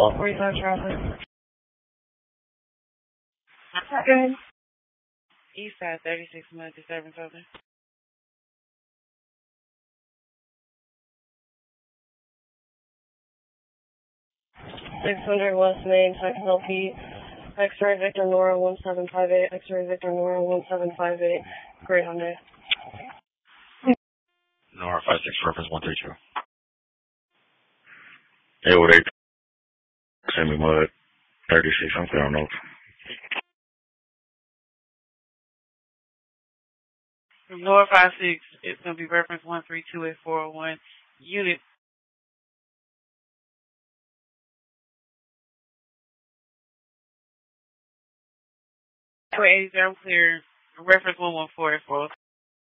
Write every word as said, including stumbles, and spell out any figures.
forty-five traffic. Good. East side, thirty-six months, disturbance open. six hundred West Main, second L P, X-ray Victor Nora one seven five eight, X-ray Victor Nora one seven five eight, Great Hyundai. Nora five six reference one three two. Hey, what eight? Send me mud. thirty-six, I'm clear on notes. From Nora five six, it's going to be reference one three two eight four oh one, unit. eighty, I'm clear. Reference one one four eight four.